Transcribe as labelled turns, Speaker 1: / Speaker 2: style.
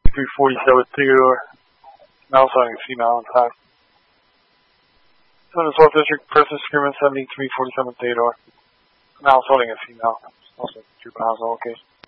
Speaker 1: 7347 Theodore. Now signing a female on time. 12th District, person screaming 7347 Theodore. Now holding a female. Also 2 pounds, all case.